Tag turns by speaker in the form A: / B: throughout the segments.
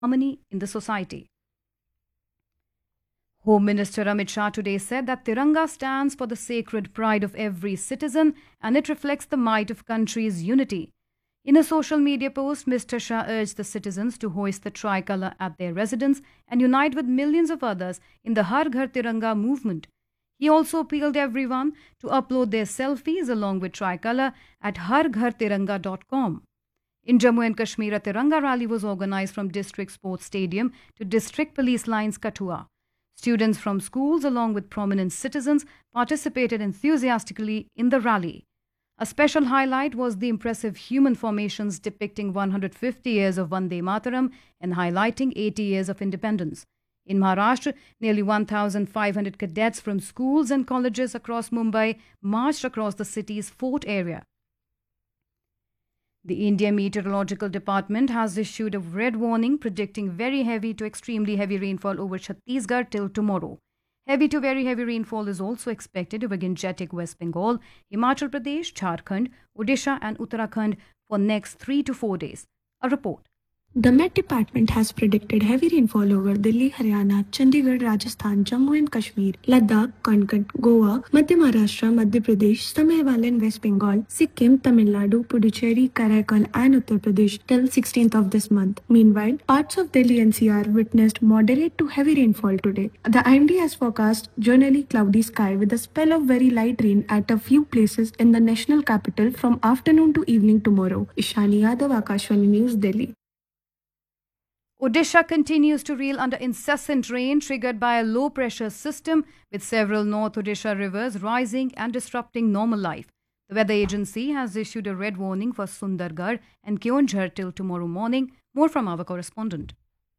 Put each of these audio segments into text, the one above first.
A: harmony in the society. Home Minister Amit Shah today said that Tiranga stands for the sacred pride of every citizen and it reflects the might of country's unity. In a social media post, Mr. Shah urged the citizens to hoist the tricolour at their residence and unite with millions of others in the Har Ghar Tiranga movement. He also appealed everyone to upload their selfies along with tricolour at harghartiranga.com. In Jammu and Kashmir, a Tiranga rally was organised from District Sports Stadium to District Police Lines, Kathua. Students from schools along with prominent citizens participated enthusiastically in the rally. A special highlight was the impressive human formations depicting 150 years of Vande Mataram and highlighting 80 years of independence. In Maharashtra, nearly 1,500 cadets from schools and colleges across Mumbai marched across the city's fort area. The India Meteorological Department has issued a red warning predicting very heavy to extremely heavy rainfall over Chhattisgarh till tomorrow. Heavy to very heavy rainfall is also expected over Gangetic West Bengal, Himachal Pradesh, Jharkhand, Odisha and Uttarakhand for next 3 to 4 days. A report.
B: The Met Department has predicted heavy rainfall over Delhi, Haryana, Chandigarh, Rajasthan, Jammu and Kashmir, Ladakh, Konkan, Goa, Madhya Maharashtra, Madhya Pradesh, Sam and West Bengal, Sikkim, Tamil Nadu, Puducherry, Karaikal and Uttar Pradesh till 16th of this month. Meanwhile, parts of Delhi NCR witnessed moderate to heavy rainfall today. The IMD has forecast generally cloudy sky with a spell of very light rain at a few places in the national capital from afternoon to evening tomorrow. Ishani Yadav, Akashvani News, Delhi.
A: Odisha continues to reel under incessant rain triggered by a low-pressure system with several North Odisha rivers rising and disrupting normal life. The weather agency has issued a red warning for Sundargarh and Keonjhar till tomorrow morning. More from our correspondent.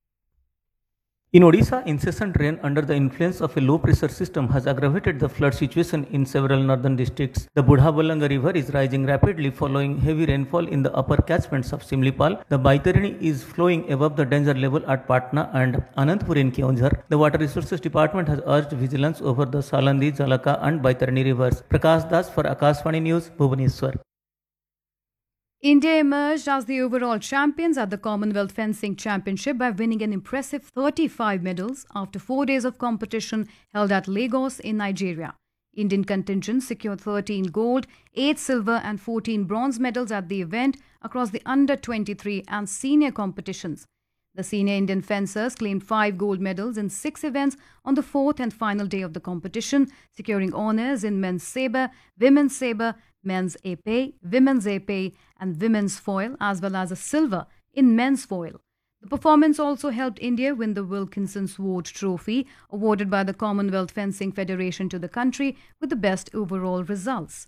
C: In Odisha, incessant rain under the influence of a low-pressure system has aggravated the flood situation in several northern districts. The Budha-Balanga river is rising rapidly following heavy rainfall in the upper catchments of Simlipal. The Baitarini is flowing above the danger level at Patna and Anantapur in Keonjhar. The Water Resources Department has urged vigilance over the Salandi, Jalaka and Baitarini rivers. Prakash Das for Akashvani News, Bhubaneswar.
A: India emerged as the overall champions at the Commonwealth Fencing Championship by winning an impressive 35 medals after 4 days of competition held at Lagos in Nigeria. Indian contingent secured 13 gold, 8 silver and 14 bronze medals at the event across the under-23 and senior competitions. The senior Indian fencers claimed 5 gold medals in 6 events on the 4th and final day of the competition, securing honours in men's sabre, men's épée, women's épée and women's foil, as well as a silver in men's foil. The performance also helped India win the Wilkinson Sword Trophy, awarded by the Commonwealth Fencing Federation to the country with the best overall results.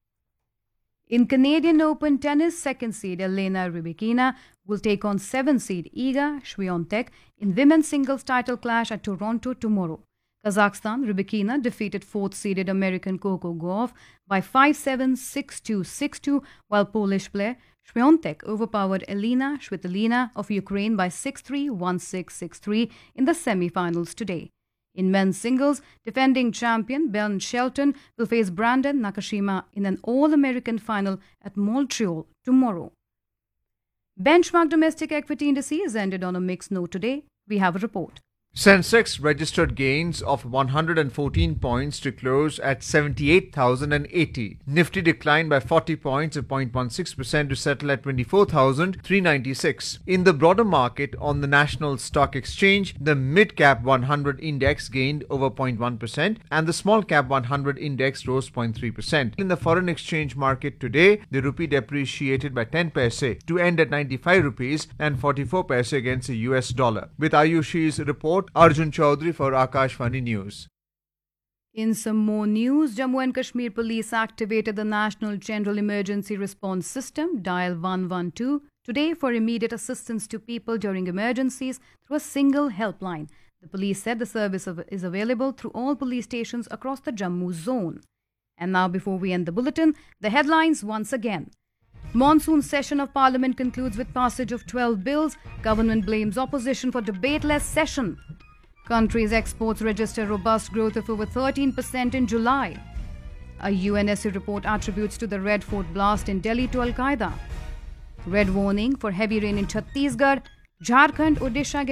A: In Canadian Open tennis, second seed Elena Rybakina will take on 7th seed Iga Swiatek in women's singles title clash at Toronto tomorrow. Kazakhstan, Rybakina defeated 4th seeded American Coco Gauff by 5-7, 6-2, 6-2, while Polish player Swiatek overpowered Elena Svitolina of Ukraine by 6-3, 1-6, 6-3 in the semi-finals today. In men's singles, defending champion Ben Shelton will face Brandon Nakashima in an All-American final at Montreal tomorrow. Benchmark domestic equity indices ended on a mixed note today. We have a report.
D: Sensex registered gains of 114 points to close at 78,080. Nifty declined by 40 points of 0.16% to settle at 24,396. In the broader market on the National Stock Exchange, the mid-cap 100 index gained over 0.1% and the small-cap 100 index rose 0.3%. In the foreign exchange market today, the rupee depreciated by 10 paise to end at 95 rupees and 44 paise against the US dollar. With Ayushi's report, Arjun Chaudhary for Akashvani News.
A: In some more news, Jammu and Kashmir Police activated the National General Emergency Response System, Dial 112, today for immediate assistance to people during emergencies through a single helpline. The police said the service is available through all police stations across the Jammu zone. And now, before we end the bulletin, the headlines once again. Monsoon session of Parliament concludes with passage of 12 bills. Government blames opposition for debateless session. Country's exports register robust growth of over 13% in July. A UNSC report attributes to the Red Fort blast in Delhi to Al-Qaeda. Red warning for heavy rain in Chhattisgarh. Jharkhand, Odisha